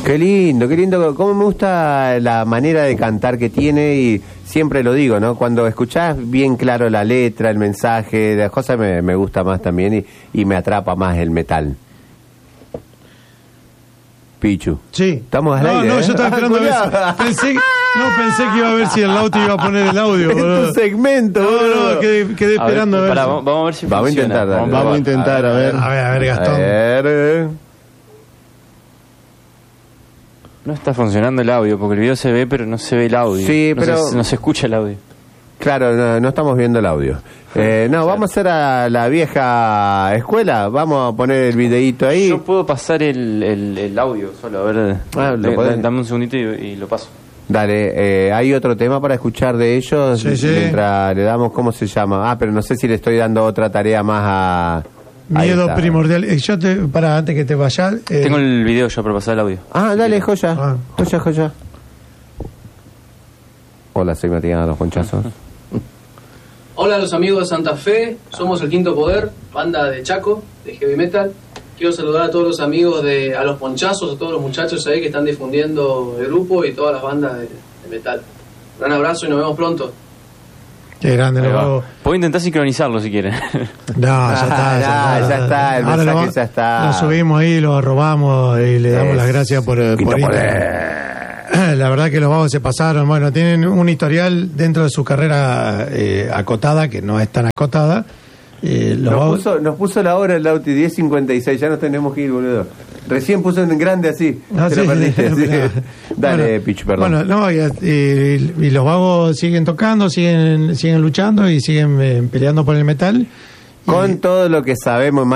Qué lindo. Cómo me gusta la manera de cantar que tiene y siempre lo digo, ¿no? Cuando escuchás bien claro la letra, el mensaje, las cosas me gusta más también y me atrapa más el metal. Pichu. Sí. Estamos al aire. No, yo estaba esperando a ver pensé que iba a ver si el Lauti iba a poner el audio. Es tu segmento, boludo. No, quedé esperando a ver. Vamos a ver si vamos funciona. Vamos a intentar, a ver. A ver, Gastón. A ver. No está funcionando el audio, porque el video se ve, pero no se ve el audio. Sí, pero... No se escucha el audio. Claro, no estamos viendo el audio. Vamos a hacer a la vieja escuela. Vamos a poner el videíto ahí. Yo puedo pasar el audio solo, a ver. Dame un segundito y lo paso. Dale, ¿hay otro tema para escuchar de ellos? Sí. Mientras le damos, ¿cómo se llama? Pero no sé si le estoy dando otra tarea más a... Miedo primordial. Antes que te vayas. Tengo el video ya para pasar el audio. Dale, joya. Joya. Hola, soy Matías Los Ponchazos. Hola a los amigos de Santa Fe, somos el Quinto Poder, banda de Chaco, de heavy metal. Quiero saludar a todos los amigos a los Ponchazos, a todos los muchachos ahí que están difundiendo el grupo y todas las bandas de metal. Un gran abrazo y nos vemos pronto. Qué grande, Puedo intentar sincronizarlo si quieren. No, ya está. El ahora mensaje ya está. Lo subimos ahí, lo arrobamos y le damos las gracias por la verdad que los vagos se pasaron. Bueno, tienen un historial dentro de su carrera acotada, que no es tan acotada. Nos puso la hora el Lauti, 10:56, ya nos tenemos que ir, boludo. Recién puso en grande así. Te lo perdiste, así. Dale, Pichu, perdón. Y los vagos siguen tocando, siguen luchando y siguen peleando por el metal. Con todo lo que sabemos más